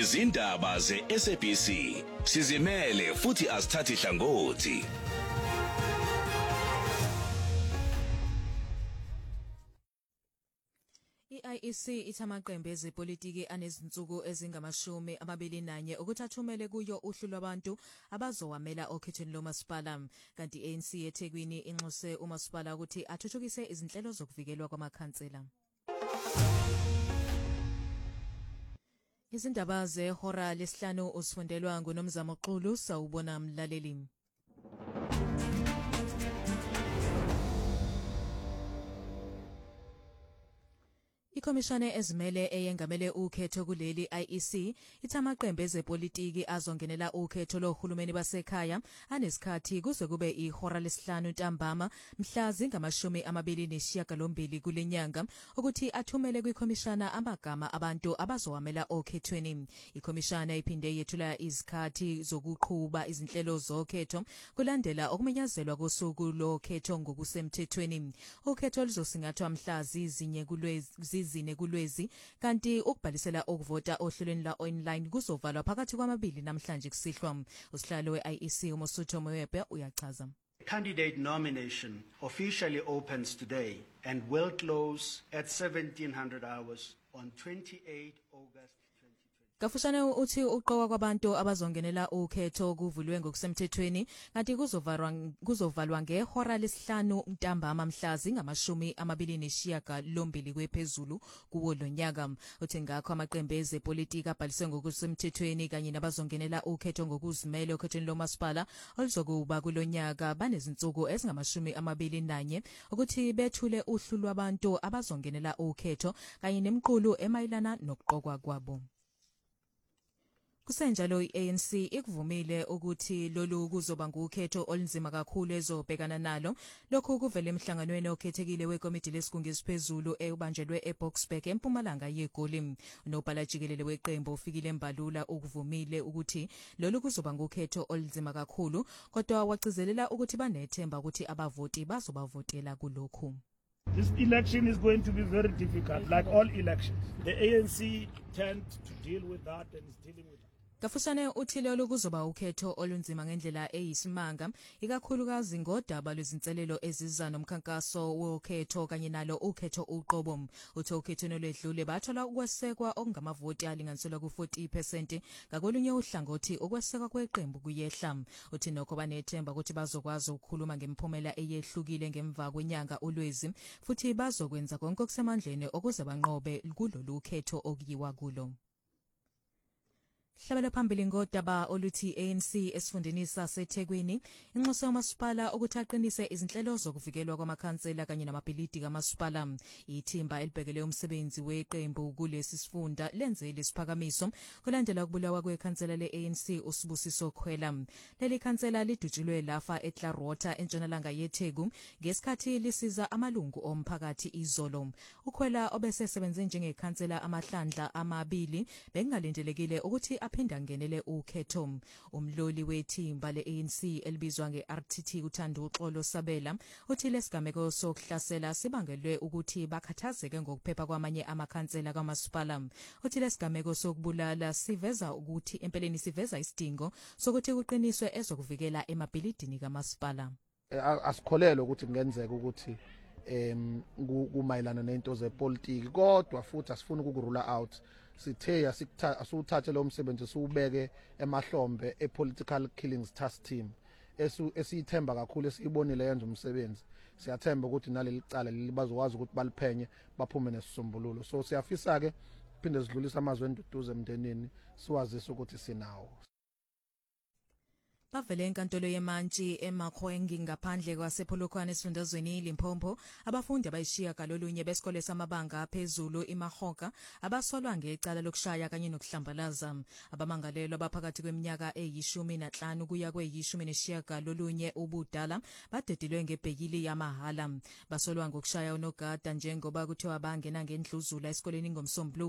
izindaba ze-SABC sizimele futhi asithathi hlangothi. IEC ithamaqembu ezepolitiki anezinsuku ezingama-21 ukuthi athumele kuyo uhlu lwabantu abazowamela okhethweni lomasipala, kanti ANC eThekwini inxuse umasipala ukuthi athuthukise izinhlelo zokuvikelwa kwamakhansela. Izindaba zehora lesihlanu usifundelwa nguNomzamo Xulu, sawubona mlaleli. Ikomishana ezimele eyengamele ukhetho kuleli IEC ithamaqembu ezepolitiki azongenela ukhetho lohulumeni basekhaya anesikhathi kuze kube ihora lesihlanu ntambama mhla zingama-28 kulenyanga ukuthi athumele kwikomishana amagama abantu abazowamela okhethweni. Ikomishana iphinde yethula izikhathi zokuqhuba izinhlelo zokhetho kulandela okumenyezelwa kosuku lokhetho ngokusemthethweni. Ukhetho luzosingathwa mhla zizine kulwezi kanti ukubhalisela ukuvota ohlelweni la online kuzovalwa phakathi kwamabili namhlanje kusihlwa. Usihlalo we-IEC uMosutho Moyepe uyachaza. Candidate nomination officially opens today and will close at 1700 hours on 28 August. Kafushane uthi uqoka kwabantu abazongenela ukhetho kuvulwe ngokusemthethweni kanti kuzovalwa ngehora lesihlanu ntambama mhla zingama-29 kwephezulu kuwo lo nyaka. Uthi ngakho amaqembu ezepolitiki abhalise ngokusemthethweni kanye nabazongenela ukhetho ngokuzimele okhethweni lomasipala oluzokuba kulo nyaka banezinsuku ezingama-21 ukuthi bethule uhlu lwabantu abazongenela ukhetho kanye nemqulu emayelana nokuqokwa kwabo. Kusenjalo iANC ikuvumile ukuthi lolu kuzoba ngukhetho olunzima kakhulu ezobhekana nalo. Lokhu kuvele emhlanganweni okhethekile wekomiti lesigungu esiphezulu ebanjelwe eBoksburg empumalanga yeGoli. Unobhala jikelele weqembu ufikile Mbalula ukuvumile ukuthi lolu kuzoba ngukhetho olunzima kakhulu, kodwa wagcizelela ukuthi banethemba ukuthi abavoti bazobavotela kulokhu. This election is going to be very difficult, like all elections. The ANC tend to deal with that and is dealing with it. Kafushane uthi lolu kuzoba ukhetho olunzima ngendlela eyisimanga, ikakhulukazi ngodaba lwezinselelo eziza nomkhankaso wokhetho kanye nalo ukhetho uqobo. Uthi ukhethweni olwedlule bathola ukwesekwa okungamavoti alinganiselwa ku-40%, ngakolunye uhlangothi ukwesekwa kweqembu kuyehla. Uthi nokho banethemba ukuthi bazokwazi ukukhuluma ngemiphumela eyehlukile ngemva kwenyanga uLwezi, futhi bazokwenza konke okusemandleni ukuze banqobe kulolu ukhetho okuyiwa kulo. Hlabela phambili ngodaba oluthi ANC esifundeni saseThekwini inxusa umasipala ukuthi aqinise izinhlelo zokuvikelwa kwamakhansela kanye namabhilidi kamasipala. Ithimba elibhekele umsebenzi weqembu kulesi sifunda lenze lesiphakamiso kulandela ukubulawa kwekhansela le-ANC uSibusiso Khwela. Leli khansela lidutshulwe lafa eClarwater entshonalanga yeTheku ngesikhathi lisiza amalungu omphakathi izolo. Ukhwela obesesebenze njengekhansela amahlandla amabili bengalindelekile ukuthi aphinda ngenele ukhetho. Umloli wethimba le-ANC elibizwa nge-RTT uThando Xolo Sabela uthi lesigameko sokuhlasela sibangelwe ukuthi bakhathazeke ngokuphepha kwamanye amakhansela kamasipala. Uthi lesigameko sokubulala siveza ukuthi empeleni siveza isidingo sokuthi kuqiniswe ezokuvikela emabhilidini kamasipala. Asikholelwe ukuthi kungenzeka ukuthi kumayelana nento zepolitiki, kodwa futhi asifuni ukukurula out. Sithe asuthathe lo msebenzi siubeke emahlombe e-political killings task team esiyithemba kakhulu, esiyibonile yenza umsebenzi. Siyathemba ukuthi naleli cala bazokwazi ukuthi baliphenye baphume nesisombululo. So siyafisa ke phinde sidlulisa amazwi enduduzo emndenini siwazise ukuthi sinawo. Bavele enkantolo yemantshi eMakhwengi ngaphandle kwasePolokwane esifundazweni Limpopo abafundi abayishiya kalolunye besikole samabanga aphezulu iMahoka abasolwa ngecala lokushaya kanye nokuhlambalaza. Abamangalelwa abaphakathi kweminyaka eyi-15 kuya kweyi-19 ubudala badedilwe ngebhekili yamahala. Basolwa ngokushaya unogada njengoba kuthiwa bangena ngendluzula esikoleni ngomsombuluko